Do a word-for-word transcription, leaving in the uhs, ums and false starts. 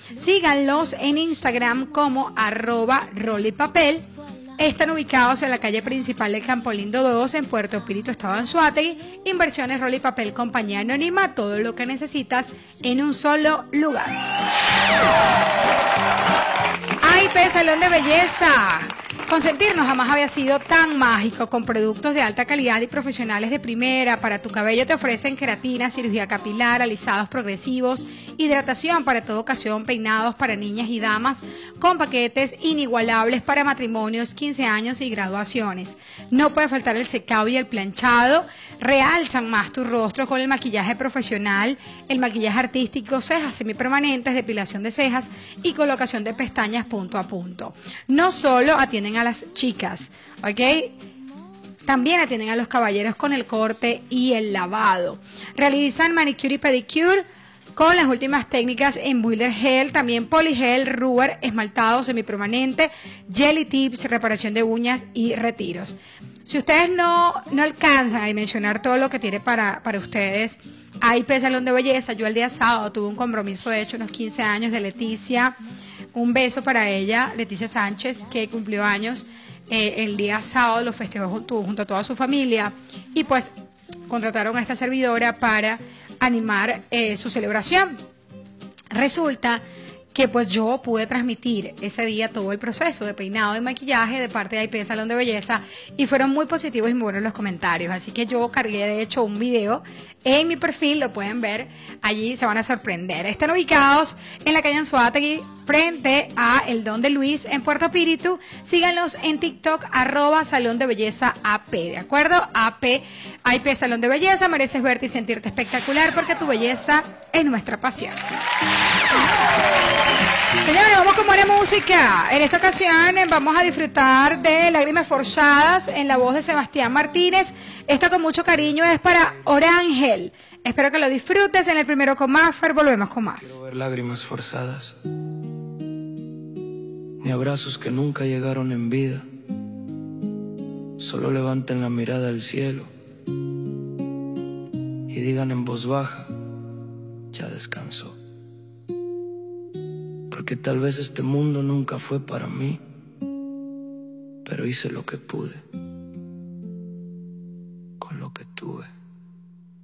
Síganlos en Instagram como arroba rolipapel. Están ubicados en la calle principal de Campo Lindo dos en Puerto Píritu, Estado Anzoátegui. Inversiones Rol y Papel, compañía anónima, todo lo que necesitas en un solo lugar. A I P Salón de Belleza. Consentirnos jamás había sido tan mágico. Con productos de alta calidad y profesionales de primera. Para tu cabello te ofrecen queratina, cirugía capilar, alisados progresivos, hidratación para toda ocasión, peinados para niñas y damas, con paquetes inigualables para matrimonios, quince años y graduaciones. No puede faltar el secado y el planchado. Realzan más tu rostro con el maquillaje profesional, el maquillaje artístico, cejas semipermanentes, depilación de cejas y colocación de pestañas punto a punto. No solo atienden a las chicas, ¿ok? También atienden a los caballeros con el corte y el lavado. Realizan manicure y pedicure con las últimas técnicas en Builder Gel, también Polygel, Ruber, esmaltado semipermanente, Jelly Tips, reparación de uñas y retiros. Si ustedes no, no alcanzan a dimensionar todo lo que tiene para, para ustedes, A I P Salón de Belleza. Yo el día sábado tuve un compromiso, de hecho, unos quince años de Leticia. Un beso para ella, Leticia Sánchez, que cumplió años eh, el día sábado, lo festejó junto, junto a toda su familia. Y pues contrataron a esta servidora para animar eh, su celebración. Resulta que pues yo pude transmitir ese día todo el proceso de peinado y maquillaje de parte de A I P Salón de Belleza y fueron muy positivos y muy buenos los comentarios. Así que yo cargué de hecho un video en mi perfil, lo pueden ver, allí se van a sorprender. Están ubicados en la calle Anzoátegui, frente a El Don de Luis en Puerto Píritu. Síganlos en TikTok, arroba Salón de Belleza A P, ¿de acuerdo? A P, A I P Salón de Belleza, mereces verte y sentirte espectacular porque tu belleza es nuestra pasión. Señores, vamos con buena música. En esta ocasión vamos a disfrutar de Lágrimas Forzadas en la voz de Sebastián Martínez. Esto con mucho cariño es para Orángel. Espero que lo disfrutes. En el primero con Maffer, volvemos con más. Quiero ver lágrimas forzadas, ni abrazos que nunca llegaron en vida. Solo levanten la mirada al cielo y digan en voz baja, ya descansó. Porque tal vez este mundo nunca fue para mí, pero hice lo que pude.